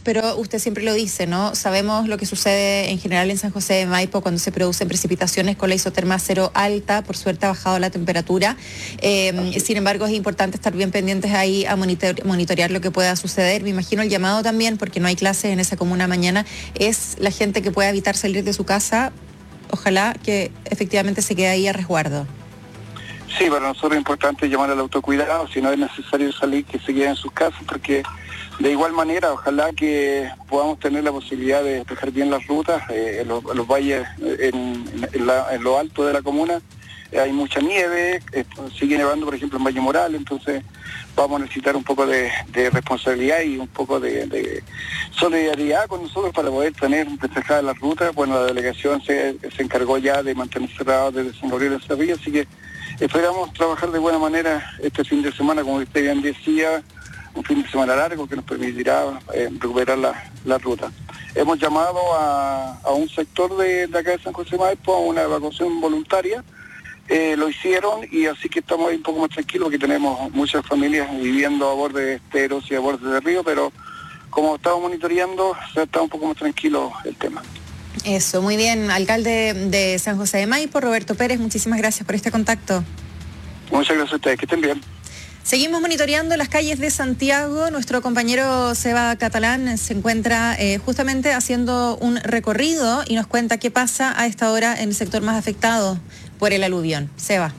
pero usted siempre lo dice, ¿no? Sabemos lo que sucede en general en San José de Maipo cuando se producen precipitaciones con la isoterma cero alta. Por suerte ha bajado la temperatura. Sin embargo, es importante estar bien pendientes ahí a monitorear lo que pueda suceder. Me imagino el llamado también, porque no hay clases en esa comuna mañana, es la gente que pueda evitar salir de su casa. Ojalá que efectivamente se quede ahí a resguardo. Sí, para nosotros es importante llamar al autocuidado, si no es necesario salir, que se queden en sus casas, porque de igual manera, ojalá que podamos tener la posibilidad de despejar bien las rutas, en los valles, en lo alto de la comuna, hay mucha nieve, sigue nevando, por ejemplo, en Valle Moral, entonces vamos a necesitar un poco de responsabilidad y un poco de solidaridad con nosotros para poder tener despejadas las rutas. Bueno, la delegación se encargó ya de mantener cerrado desde San Gabriel de Sevilla, así que esperamos trabajar de buena manera este fin de semana, como usted bien decía, un fin de semana largo que nos permitirá recuperar la ruta. Hemos llamado a un sector de acá de San José de Maipo a una evacuación voluntaria, lo hicieron y así que estamos ahí un poco más tranquilos, porque tenemos muchas familias viviendo a bordes de esteros y a bordes de río, pero como estamos monitoreando, está un poco más tranquilo el tema. Eso, muy bien. Alcalde de San José de Maipo, Roberto Pérez, muchísimas gracias por este contacto. Muchas gracias a ustedes, que estén bien. Seguimos monitoreando las calles de Santiago. Nuestro compañero Seba Catalán se encuentra justamente haciendo un recorrido y nos cuenta qué pasa a esta hora en el sector más afectado por el aluvión. Seba.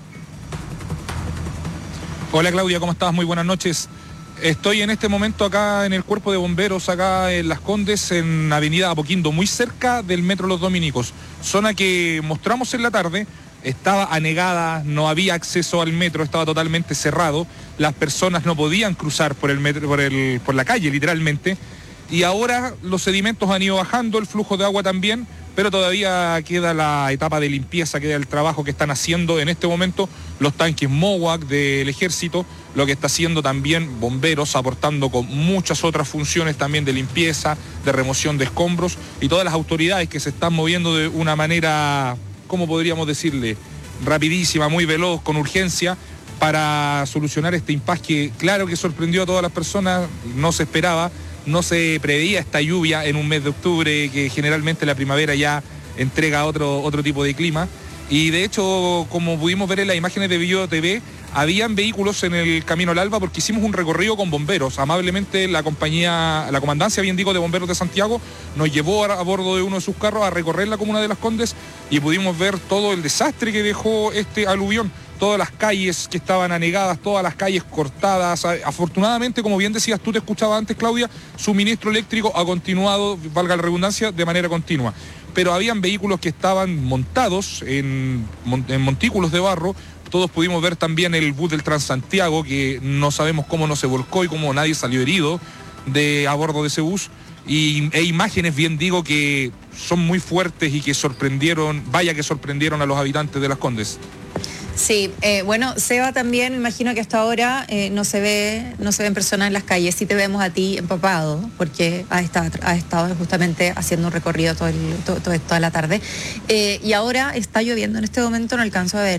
Hola Claudia, ¿cómo estás? Muy buenas noches. Estoy en este momento acá en el Cuerpo de Bomberos, acá en Las Condes, en Avenida Apoquindo, muy cerca del Metro Los Dominicos. Zona que mostramos en la tarde, estaba anegada, no había acceso al metro, estaba totalmente cerrado. Las personas no podían cruzar por el metro, por la calle, literalmente. Y ahora los sedimentos han ido bajando, el flujo de agua también, pero todavía queda la etapa de limpieza, queda el trabajo que están haciendo en este momento los tanques MOWAC del Ejército, lo que está haciendo también bomberos, aportando con muchas otras funciones también de limpieza, de remoción de escombros, y todas las autoridades que se están moviendo de una manera, ¿cómo podríamos decirle?, rapidísima, muy veloz, con urgencia, para solucionar este impasse que, claro, que sorprendió a todas las personas, no se esperaba. No se preveía esta lluvia en un mes de octubre, que generalmente la primavera ya entrega otro tipo de clima. Y de hecho, como pudimos ver en las imágenes de Video TV, habían vehículos en el camino al Alba porque hicimos un recorrido con bomberos. Amablemente la comandancia, bien digo, de bomberos de Santiago, nos llevó a bordo de uno de sus carros a recorrer la comuna de Las Condes y pudimos ver todo el desastre que dejó este aluvión. Todas las calles que estaban anegadas, todas las calles cortadas. Afortunadamente, como bien decías, tú te escuchabas antes, Claudia, suministro eléctrico ha continuado, valga la redundancia, de manera continua. Pero habían vehículos que estaban montados en montículos de barro. Todos pudimos ver también el bus del Transantiago, que no sabemos cómo no se volcó y cómo nadie salió herido a bordo de ese bus. E imágenes, bien digo, que son muy fuertes y que sorprendieron a los habitantes de Las Condes. Sí, bueno, Seba, también me imagino que hasta ahora no se ven personas en las calles. Sí te vemos a ti empapado, porque has estado justamente haciendo un recorrido toda la tarde. Y ahora está lloviendo en este momento, no alcanzo a ver.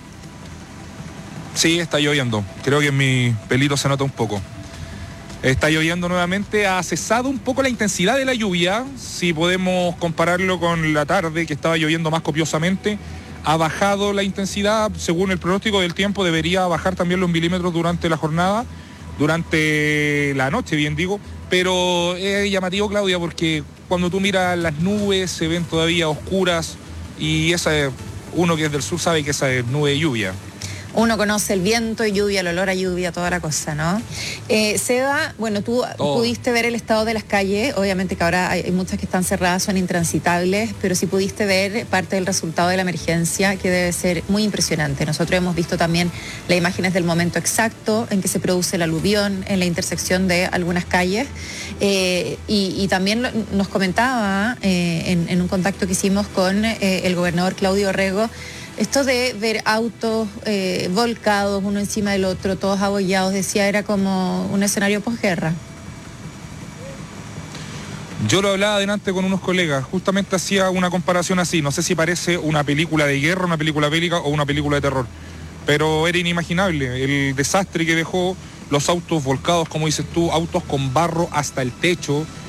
Sí, está lloviendo. Creo que en mi pelito se nota un poco. Está lloviendo nuevamente, ha cesado un poco la intensidad de la lluvia, si podemos compararlo con la tarde, que estaba lloviendo más copiosamente. Ha bajado la intensidad, según el pronóstico del tiempo, debería bajar también los milímetros durante la jornada, durante la noche, bien digo, pero es llamativo, Claudia, porque cuando tú miras las nubes se ven todavía oscuras y uno que es del sur sabe que esa es nube de lluvia. Uno conoce el viento y lluvia, el olor a lluvia, toda la cosa, ¿no? Seba, bueno, tú pudiste ver el estado de las calles, obviamente que ahora hay muchas que están cerradas, son intransitables, pero sí pudiste ver parte del resultado de la emergencia, que debe ser muy impresionante. Nosotros hemos visto también las imágenes del momento exacto en que se produce el aluvión en la intersección de algunas calles, y también nos comentaba en un contacto que hicimos con el gobernador Claudio Orrego, esto de ver autos volcados uno encima del otro, todos abollados, decía, era como un escenario posguerra. Yo lo hablaba adelante con unos colegas, justamente hacía una comparación así, no sé si parece una película de guerra, una película bélica o una película de terror, pero era inimaginable el desastre que dejó, los autos volcados, como dices tú, autos con barro hasta el techo,